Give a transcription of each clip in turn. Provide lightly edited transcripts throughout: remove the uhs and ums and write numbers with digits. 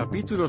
Capítulo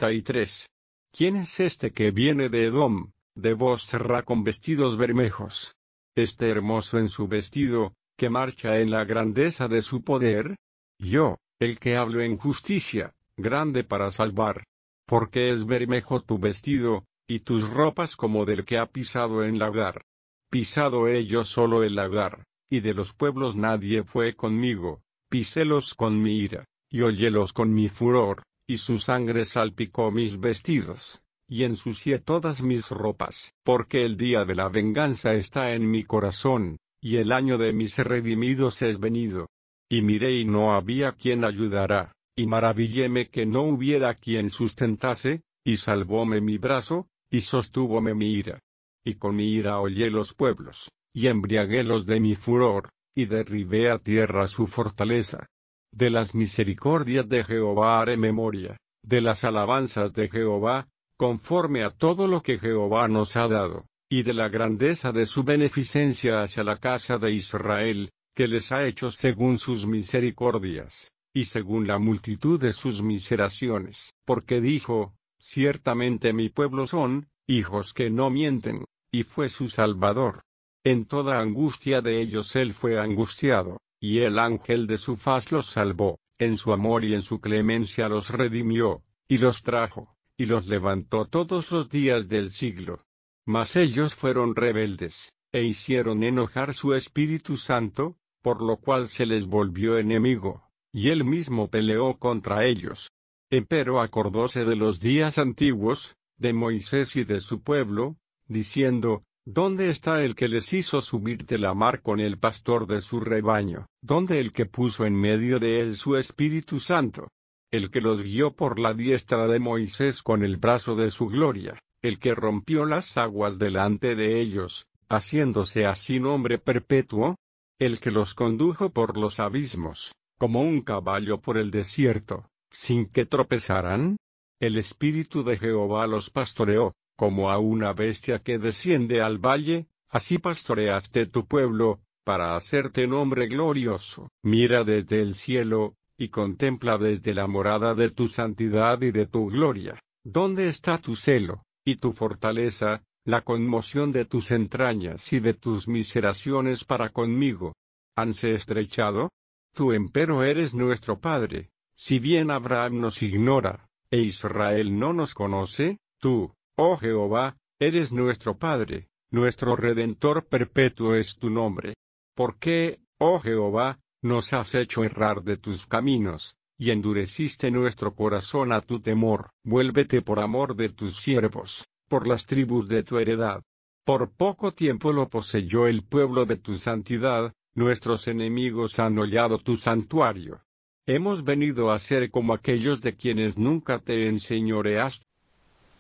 63. ¿Quién es este que viene de Edom, de Bosra con vestidos bermejos? Este hermoso en su vestido, que marcha en la grandeza de su poder. Yo, el que hablo en justicia, grande para salvar. Porque es bermejo tu vestido, y tus ropas como del que ha pisado en lagar. Pisado he yo solo el lagar, y de los pueblos nadie fue conmigo, pisélos con mi ira, y hollélos con mi furor. Y su sangre salpicó mis vestidos, y ensucié todas mis ropas, porque el día de la venganza está en mi corazón, y el año de mis redimidos es venido. Y miré y no había quien ayudara, y maravilléme que no hubiera quien sustentase, y salvóme mi brazo, y sostúvome mi ira. Y con mi ira hollé los pueblos, y embriaguélos de mi furor, y derribé a tierra su fortaleza. De las misericordias de Jehová haré memoria, de las alabanzas de Jehová, conforme a todo lo que Jehová nos ha dado, y de la grandeza de su beneficencia hacia la casa de Israel, que les ha hecho según sus misericordias, y según la multitud de sus miseraciones, porque dijo, ciertamente mi pueblo son, hijos que no mienten, y fue su Salvador. En toda angustia de ellos él fue angustiado, y el ángel de su faz los salvó, en su amor y en su clemencia los redimió, y los trajo, y los levantó todos los días del siglo. Mas ellos fueron rebeldes, e hicieron enojar su Espíritu Santo, por lo cual se les volvió enemigo, y él mismo peleó contra ellos. Empero acordóse de los días antiguos, de Moisés y de su pueblo, diciendo, ¿dónde está el que les hizo subir de la mar con el pastor de su rebaño? ¿Dónde el que puso en medio de él su Espíritu Santo? El que los guió por la diestra de Moisés con el brazo de su gloria, el que rompió las aguas delante de ellos, haciéndose así nombre perpetuo. El que los condujo por los abismos, como un caballo por el desierto, sin que tropezaran. El Espíritu de Jehová los pastoreó, como a una bestia que desciende al valle, así pastoreaste tu pueblo, para hacerte nombre glorioso. Mira desde el cielo, y contempla desde la morada de tu santidad y de tu gloria. ¿Dónde está tu celo, y tu fortaleza, la conmoción de tus entrañas y de tus miseraciones para conmigo? ¿Hanse estrechado? Tú empero eres nuestro Padre, si bien Abraham nos ignora, e Israel no nos conoce, tú, oh Jehová, eres nuestro Padre, nuestro Redentor perpetuo es tu nombre. ¿Por qué, oh Jehová, nos has hecho errar de tus caminos, y endureciste nuestro corazón a tu temor? Vuélvete por amor de tus siervos, por las tribus de tu heredad. Por poco tiempo lo poseyó el pueblo de tu santidad, nuestros enemigos han hollado tu santuario. Hemos venido a ser como aquellos de quienes nunca te enseñoreaste,